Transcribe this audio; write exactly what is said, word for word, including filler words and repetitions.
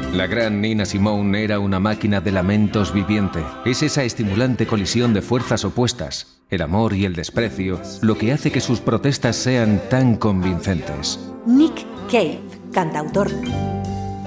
La gran Nina Simone era una máquina de lamentos viviente. Es esa estimulante colisión de fuerzas opuestas, el amor y el desprecio, lo que hace que sus protestas sean tan convincentes. Nick Cave, cantautor.